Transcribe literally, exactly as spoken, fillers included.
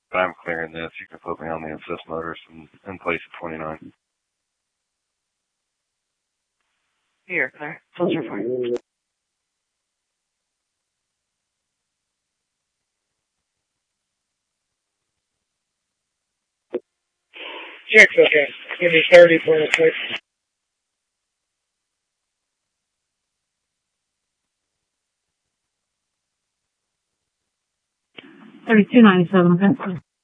I'm clearing this. You can put me on the assist motors in, in place of twenty-nine. Here, Claire. Soldier fine. Check's okay. Give me thirty for a quick. thirty-two ninety-seven.